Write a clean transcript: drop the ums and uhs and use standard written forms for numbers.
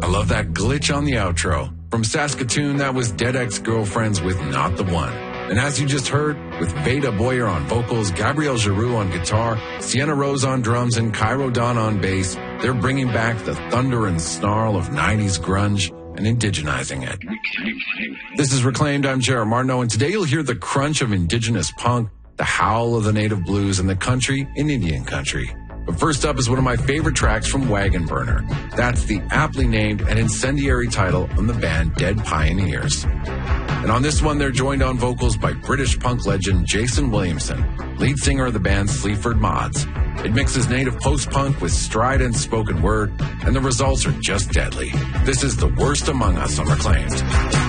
love that glitch on the outro. From Saskatoon, that was Dead Ex-Girlfriends with Not the One. And as you just heard, with Veda Boyer on vocals, Gabrielle Giroux on guitar, Sienna Rose on drums, and Cairo Dawn on bass, they're bringing back the thunder and snarl of 90s grunge and indigenizing it. This is Reclaimed. I'm Jared Martineau, and today you'll hear the crunch of indigenous punk, the howl of the native blues, and the country in Indian country. But first up is one of my favorite tracks from Wagon Burner. That's the aptly named and incendiary title on the band Dead Pioneers. And on this one, they're joined on vocals by British punk legend Jason Williamson, lead singer of the band Sleaford Mods. It mixes native post-punk with strident spoken word, and the results are just deadly. This is The Worst Among Us on Reclaimed.